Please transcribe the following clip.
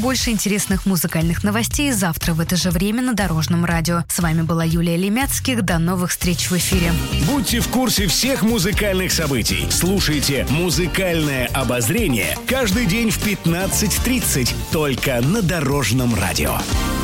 больше интересных музыкальных новостей завтра в это же время на Дорожном радио. С вами была Юлия Лемяцких. До новых встреч в эфире. Будьте в курсе всех музыкальных событий. Слушайте «Музыкальное обозрение» каждый день в 15:30 только на Дорожном радио.